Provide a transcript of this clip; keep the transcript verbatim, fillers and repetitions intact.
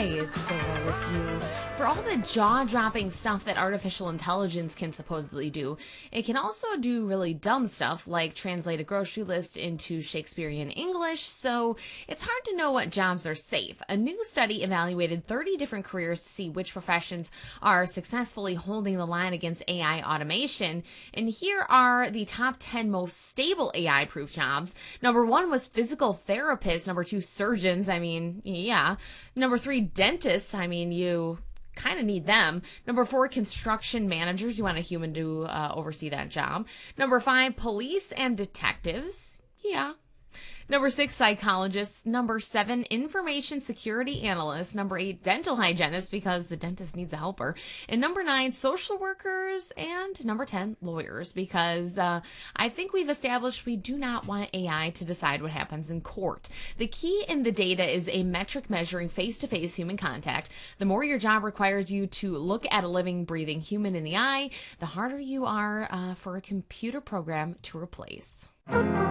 it's Sarah with you. For all the jaw-dropping stuff that artificial intelligence can supposedly do, it can also do really dumb stuff like translate a grocery list into Shakespearean English, so it's hard to know what jobs are safe. A new study evaluated thirty different careers to see which professions are successfully holding the line against A I automation, and here are the top ten most stable A I-proof jobs. Number one was physical therapists. Number two, surgeons. I mean, yeah. Number three, dentists. I mean, you kind of need them. Number four, construction managers. You want a human to uh, oversee that job. Number five, police and detectives. Yeah. Number six, psychologists. Number seven, information security analysts. Number eight, dental hygienists, because the dentist needs a helper. And number nine, social workers. And number ten, lawyers, because uh, I think we've established we do not want A I to decide what happens in court. The key in the data is a metric measuring face-to-face human contact. The more your job requires you to look at a living, breathing human in the eye, the harder you are uh, for a computer program to replace.